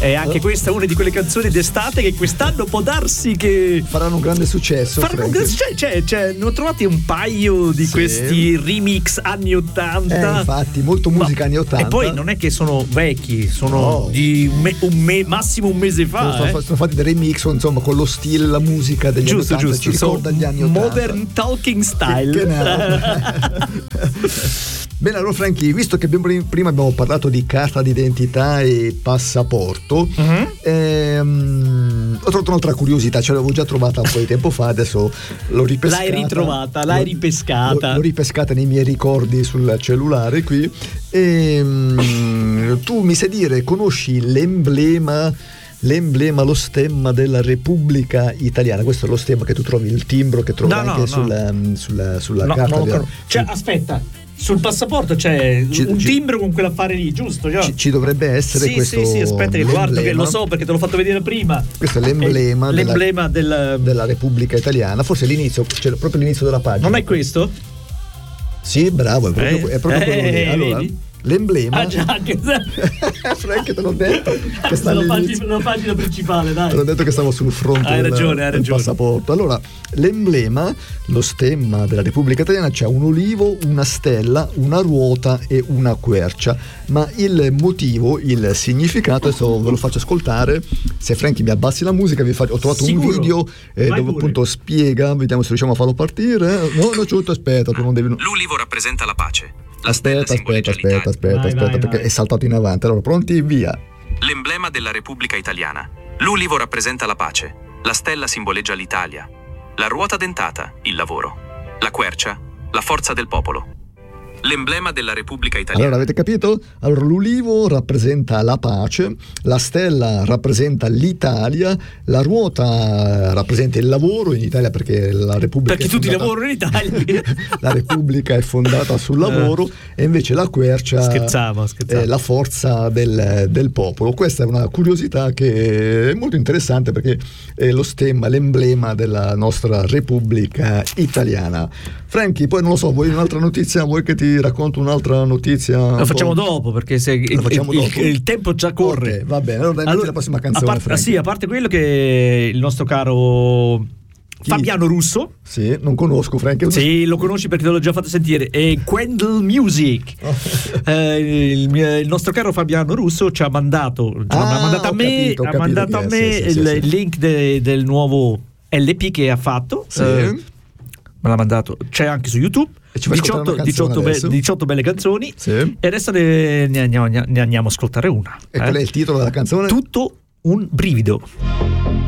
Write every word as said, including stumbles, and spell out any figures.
E anche questa è una di quelle canzoni d'estate che quest'anno può darsi che faranno un grande successo. Faranno un grande, cioè, cioè, cioè, ne ho trovati un paio di sì. questi remix anni ottanta. Eh, infatti, molto musica no. anni ottanta. E poi non è che sono vecchi, sono no. di un, me, un me, massimo un mese fa. Sono, eh. sono fatti dei remix, insomma, con lo stile, la musica degli giusto, anni ottanta. Giusto, ci ricorda gli anni ottanta. Modern talking style. Bene, allora Franchi, visto che abbiamo, prima abbiamo parlato di carta d'identità e passaporto, uh-huh. ehm, ho trovato un'altra curiosità, ce l'avevo già trovata un po' di tempo fa, adesso l'ho ripescata. L'hai ritrovata, l'hai ripescata. L'ho, l'ho ripescata nei miei ricordi sul cellulare qui. E, um, tu mi sai dire, conosci l'emblema l'emblema, lo stemma della Repubblica Italiana? Questo è lo stemma che tu trovi, il timbro che trovi no, anche no, sulla, no. sulla, sulla no, carta. No, no, cioè, aspetta, sul passaporto c'è ci, un ci, timbro con quell'affare lì, giusto? Cioè? Ci, ci dovrebbe essere sì, questo. Sì, sì, aspetta che guardo che lo so perché te l'ho fatto vedere prima. Questo è l'emblema, è l'emblema della, del... della Repubblica Italiana. Forse l'inizio, cioè proprio l'inizio della pagina. Non è questo? Sì, bravo, è proprio, eh, è proprio eh, quello lì. Allora, vedi? l'emblema. Ah, già, che Frank, te l'ho detto che sta la pagina, la pagina principale, dai. Te l'ho detto che stavo sul fronte hai del, ragione, hai del ragione. passaporto. Allora, l'emblema, lo stemma della Repubblica Italiana, c'è un olivo, una stella, una ruota e una quercia. Ma il motivo, il significato, adesso ve lo faccio ascoltare. Se Franky mi abbassi la musica, vi faccio, ho trovato Sicuro. un video eh, dove pure. appunto spiega, vediamo se riusciamo a farlo partire. No, no, giusto, aspetta, tu non devi. L'ulivo rappresenta la pace. Aspetta, aspetta, aspetta, aspetta, vai, aspetta, vai, perché vai. è saltato in avanti. Allora, pronti? Via. L'emblema della Repubblica Italiana. L'ulivo rappresenta la pace. La stella simboleggia l'Italia. La ruota dentata, il lavoro. La quercia, la forza del popolo. L'emblema della Repubblica Italiana. Allora, avete capito? Allora, l'ulivo rappresenta la pace, la stella rappresenta l'Italia, la ruota rappresenta il lavoro in Italia perché la Repubblica perché è tutti fondata... lavorano in Italia. La Repubblica è fondata sul lavoro e invece la quercia scherzavo, scherzavo. è la forza del, del popolo. Questa è una curiosità che è molto interessante perché è lo stemma, l'emblema della nostra Repubblica Italiana. Franky, poi non lo so, vuoi un'altra notizia? Vuoi che ti racconto un'altra notizia? Lo facciamo dopo perché se il, il, dopo. Il, il tempo già corre. Okay, va bene, allora dai, allora, la prossima canzone. A parte, sì, a parte quello che il nostro caro Chi? Fabiano Russo. Sì, non conosco Frank. Sì, lo conosci perché te l'ho già fatto sentire. È Quendel Music. eh, il, il nostro caro Fabiano Russo ci ha mandato, cioè, ah, ha mandato a me, capito, ha mandato a me sì, sì, il sì, sì. link de, del nuovo L P che ha fatto. Sì. Eh, me l'ha mandato, c'è anche su YouTube. diciotto, diciotto, be- diciotto belle canzoni. Sì. E adesso ne, ne, andiamo, ne andiamo a ascoltare una. E eh? qual è il titolo della canzone? Tutto un brivido.